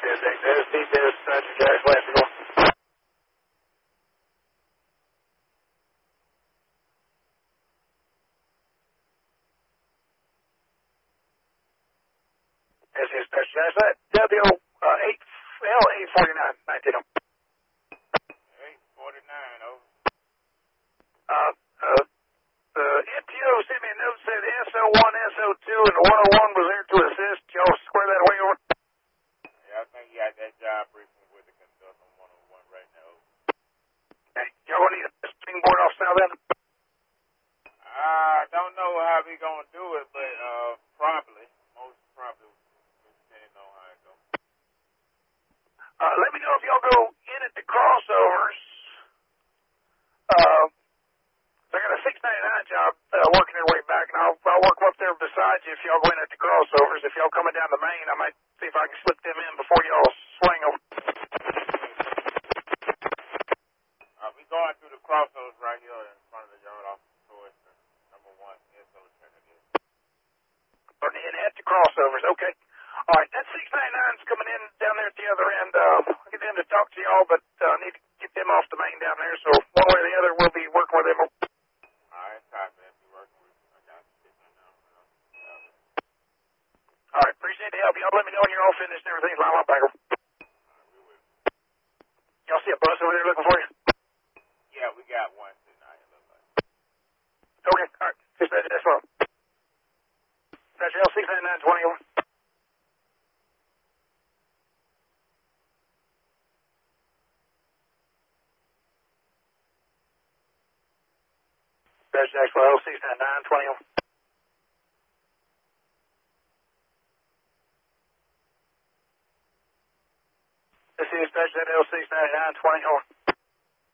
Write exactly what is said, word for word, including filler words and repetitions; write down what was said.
Test, test, test, Sergeant Jack, Classical. This is Special Dash, that W uh, eight L eight forty-nine, nineteen. eight forty-nine, over. Uh, uh, the N T O sent me a note said S O one, S O two, and one oh one was there to assist. Y'all square that away over? Yeah, I think he got that job briefing with the conduct on one oh one right now. Hey, y'all gonna need a springboard off South End? I don't know how we gonna do it, but uh, probably, most probably, depending on how it goes. Uh, let me know if y'all go in at the crossovers. Uh, I got a six ninety-nine job uh, working their way back, and I'll, I'll work up there beside you if y'all go in at the crossovers. If y'all coming down the main, I might see if I can slip them in before y'all swing them. Uh, we going through the crossovers right here in front of the yard office towards the number one S O Trinity. Or in at the crossovers, okay. All right, that six ninety-nine's coming in down there at the other end. Uh, I'll get them to talk to y'all, but I uh, need to get them off the main down there, so one way or the other, we'll be working with them. All right, copy that. Be working with you. I got you. All right, appreciate the help. Y'all let me know when you're all finished and everything's lined up back. All right, we will. Y'all see a bus over there looking for you? Yeah, we got one tonight. It looks like. Okay, all right. Dispatch, that's well. Dispatch L six ninety-nine twenty over. Dispatch Jacksonville L six ninety-nine twenty over. This is Dispatch L six ninety-nine twenty over.